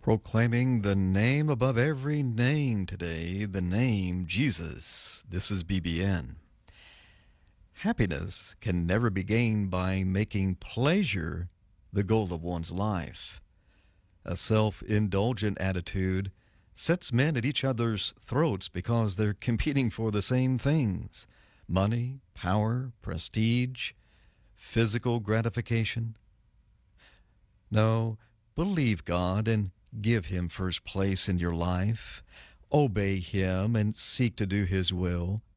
Proclaiming the name above every name today, the name Jesus. This is BBN. Happiness can never be gained by making pleasure the goal of one's life. A self-indulgent attitude sets men at each other's throats because they're competing for the same things: money, power, prestige, physical gratification. No, believe God and give Him first place in your life. Obey Him and seek to do His will.